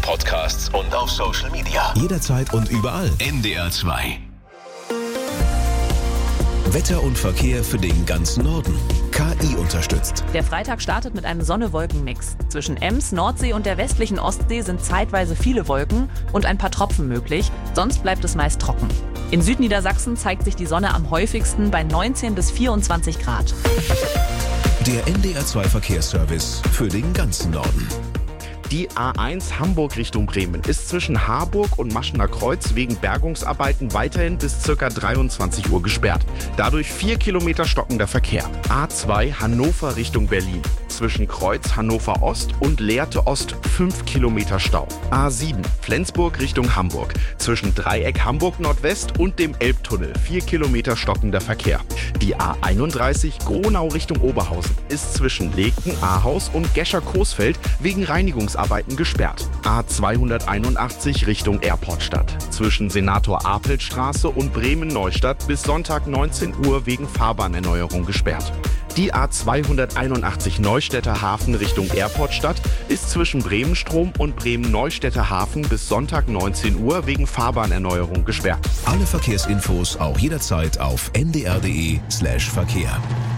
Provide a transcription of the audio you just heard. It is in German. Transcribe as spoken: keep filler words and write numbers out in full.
Podcasts und auf Social Media. Jederzeit und überall. N D R zwei. Wetter und Verkehr für den ganzen Norden. K I unterstützt. Der Freitag startet mit einem Sonne-Wolken-Mix. Zwischen Ems, Nordsee und der westlichen Ostsee sind zeitweise viele Wolken und ein paar Tropfen möglich. Sonst bleibt es meist trocken. In Südniedersachsen zeigt sich die Sonne am häufigsten bei neunzehn bis vierundzwanzig Grad. Der N D R zwei Verkehrsservice für den ganzen Norden. Die A eins Hamburg Richtung Bremen ist zwischen Harburg und Maschener Kreuz wegen Bergungsarbeiten weiterhin bis ca. dreiundzwanzig Uhr gesperrt. Dadurch vier Kilometer stockender Verkehr. A zwei Hannover Richtung Berlin. Zwischen Kreuz Hannover Ost und Lehrte Ost fünf Kilometer Stau. A sieben Flensburg Richtung Hamburg. Zwischen Dreieck Hamburg Nordwest und dem Elbtunnel vier Kilometer stockender Verkehr. Die A einunddreißig Gronau Richtung Oberhausen ist zwischen Legten, Ahaus und Gescher-Coesfeld wegen Reinigungsarbeiten gesperrt. A zweihunderteinundachtzig Richtung Airportstadt. Zwischen Senator-Apelt-Straße und Bremen-Neustadt bis Sonntag neunzehn Uhr wegen Fahrbahnerneuerung gesperrt. Die A zweihunderteinundachtzig Neustädter Hafen Richtung Airportstadt ist zwischen Bremenstrom und Bremen-Neustädter Hafen bis Sonntag neunzehn Uhr wegen Fahrbahnerneuerung gesperrt. Alle Verkehrsinfos auch jederzeit auf n d r punkt d e slash Verkehr.